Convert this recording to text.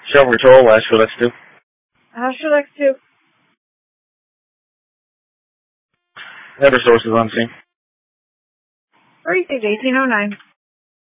Shelby Toll, Asheville X2. Asheville X2. Other sources on scene. Received 1809.